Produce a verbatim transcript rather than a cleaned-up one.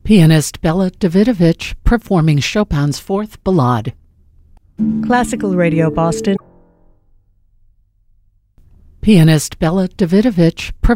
Pianist Bella Davidovich performing Chopin's Fourth Ballade. Classical Radio Boston. Pianist Bella Davidovich